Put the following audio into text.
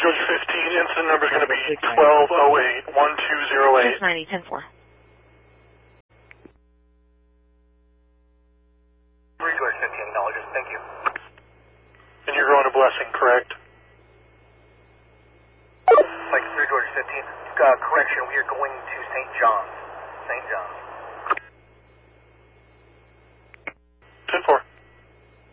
Georgia 15, incident number is going to be 1208 1208. 690, 10-4. 3 Georgia 15 acknowledges, thank you. And you're going to Blessing, correct? Mike 3 Georgia 15, correction, we are going to St. John's. St. John's. 10-4.